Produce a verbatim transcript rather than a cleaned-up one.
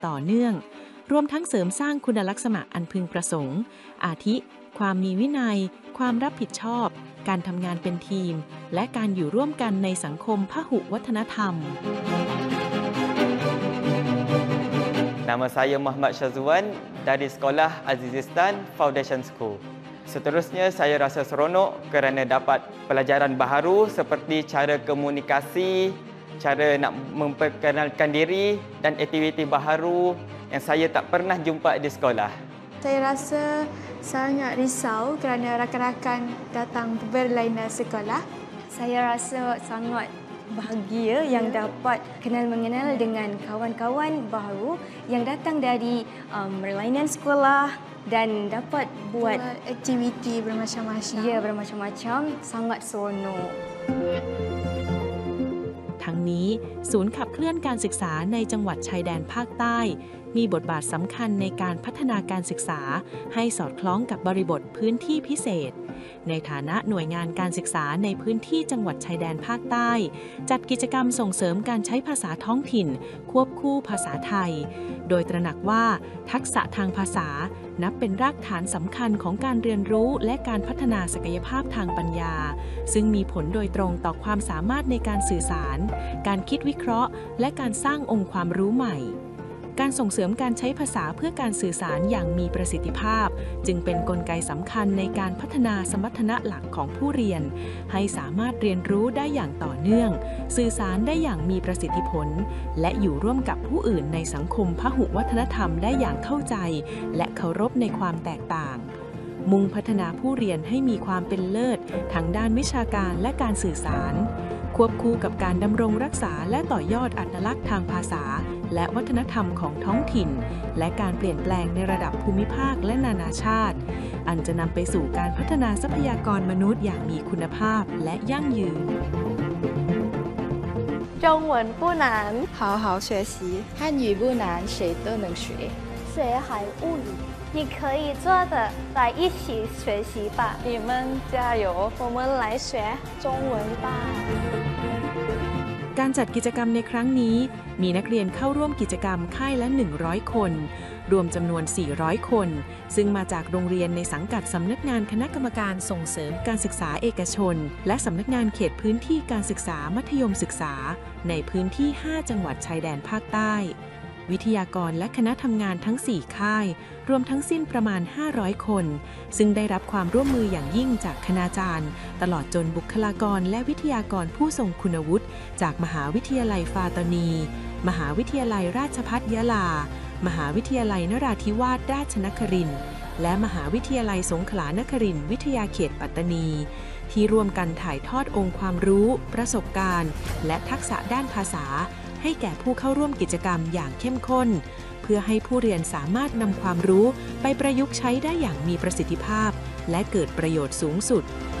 ต่อเนื่องรวมทั้งเสริมสร้างคุณลักษณะอันพึงประสงค์อาทิความมีวินัยความรับผิดชอบการทำงานเป็นทีมและการอยู่ร่วมกันในสังคมพหุวัฒนธรรม Nama saya Muhammad Syazwan dari Sekolah Azizistan Foundation School. Seterusnya, saya rasa seronok kerana dapat pelajaran baharu seperti cara komunikasi, cara nak memperkenalkan diri dan aktiviti baharu yang saya tak pernah jumpa di sekolah. Saya rasa sangat risau kerana rakan-rakan datang berlainan sekolah. Saya rasa sangat bahagia yang dapat kenal mengenal dengan kawan-kawan baru yang datang dari um, berlainan sekolah dan dapat buat, buat aktiviti bermacam-macam. Ya, bermacam-macam, sangat seronok. ทั้งนี้ศูนย์ขับเคลื่อนการศึกษาในจังหวัดชายแดนภาคใต้มีบทบาทสำคัญในการพัฒนาการศึกษาให้สอดคล้องกับบริบทพื้นที่พิเศษในฐานะหน่วยงานการศึกษาในพื้นที่จังหวัดชายแดนภาคใต้จัดกิจกรรมส่งเสริมการใช้ภาษาท้องถิ่นควบคู่ภาษาไทยโดยตระหนักว่าทักษะทางภาษานับเป็นรากฐานสำคัญของการเรียนรู้และการพัฒนาศักยภาพทางปัญญาซึ่งมีผลโดยตรงต่อความสามารถในการสื่อสารการคิดวิเคราะห์และการสร้างองค์ความรู้ใหม่การส่งเสริมการใช้ภาษาเพื่อการสื่อสารอย่างมีประสิทธิภาพจึงเป็นกลไกสำคัญในการพัฒนาสมรรถนะหลักของผู้เรียนให้สามารถเรียนรู้ได้อย่างต่อเนื่องสื่อสารได้อย่างมีประสิทธิผลและอยู่ร่วมกับผู้อื่นในสังคมพหุวัฒนธรรมได้อย่างเข้าใจและเคารพในความแตกต่างมุ่งพัฒนาผู้เรียนให้มีความเป็นเลิศทั้งด้านวิชาการและการสื่อสารควบคู่กับการดำรงรักษาและต่อยอดอัตลักษณ์ทางภาษาและวัฒนธรรมของท้องถิ่นและการเปลี่ยนแปลงในระดับภูมิภาคและนานาชาติอันจะนำไปสู่การพัฒนาทรัพยากรมนุษย์อย่างมีคุณภาพและยั่งยืน中文不难好好学习汉语不难谁都能学学海物语你可以做的来一起学习吧你们加油我们来学中文吧การจัดกิจกรรมในครั้งนี้มีนักเรียนเข้าร่วมกิจกรรมค่ายละหนึ่งร้อยคนรวมจำนวนสี่ร้อยคนซึ่งมาจากโรงเรียนในสังกัดสำนักงานคณะกรรมการส่งเสริมการศึกษาเอกชนและสำนักงานเขตพื้นที่การศึกษามัธยมศึกษาในพื้นที่ห้าจังหวัดชายแดนภาคใต้วิทยากรและคณะทำงานทั้งสี่ค่ายรวมทั้งสิ้นประมาณห้าร้อยคนซึ่งได้รับความร่วมมืออย่างยิ่งจากคณาจารย์ตลอดจนบุคลากรและวิทยากรผู้ทรงคุณวุฒิจากมหาวิทยาลัยฟาตานี มหาวิทยาลัยราชภัฏยะลามหาวิทยาลัยนราธิวาสราชนครินทร์และมหาวิทยาลัยสงขลานครินทร์วิทยาเขตปัตตานีที่ร่วมกันถ่ายทอดองค์ความรู้ประสบการณ์และทักษะด้านภาษาให้แก่ผู้เข้าร่วมกิจกรรมอย่างเข้มข้นเพื่อให้ผู้เรียนสามารถนำความรู้ไปประยุกต์ใช้ได้อย่างมีประสิทธิภาพและเกิดประโยชน์สูงสุด